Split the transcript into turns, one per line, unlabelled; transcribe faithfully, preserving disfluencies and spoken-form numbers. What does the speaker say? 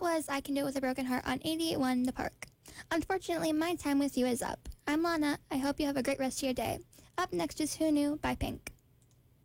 That was I Can Do It With a Broken Heart on eighty-eight point one The Park. Unfortunately, my time with you is up. I'm Lana. I hope you have a great rest of your day. Up next is Who Knew by Pink.